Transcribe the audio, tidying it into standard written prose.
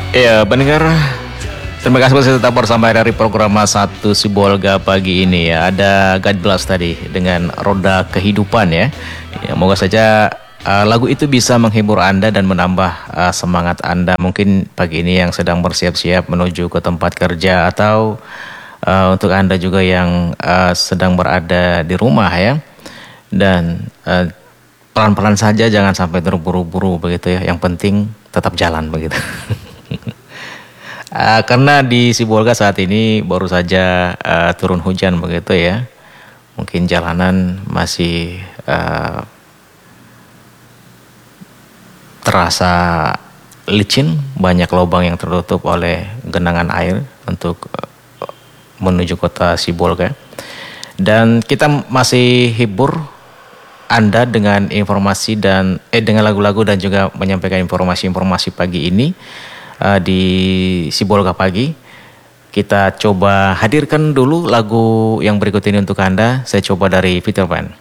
Ya, pendengar, terima kasih masih tetap bersama dari program satu Sibolga pagi ini ya. Ada God Bless tadi dengan Roda Kehidupan ya. Ya, moga saja lagu itu bisa menghibur Anda dan menambah semangat Anda. Mungkin pagi ini yang sedang bersiap-siap menuju ke tempat kerja atau untuk Anda juga yang sedang berada di rumah ya. Dan pelan-pelan saja, jangan sampai terburu-buru begitu ya. Yang penting tetap jalan begitu. Karena di Sibolga saat ini baru saja turun hujan begitu ya. Mungkin jalanan masih terasa licin, banyak lubang yang tertutup oleh genangan air untuk menuju kota Sibolga. Dan kita masih hibur Anda dengan informasi dan dengan lagu-lagu dan juga menyampaikan informasi-informasi pagi ini. Di Sibolga Pagi. Kita coba hadirkan dulu lagu yang berikut ini untuk Anda. Saya coba dari Peter Pan.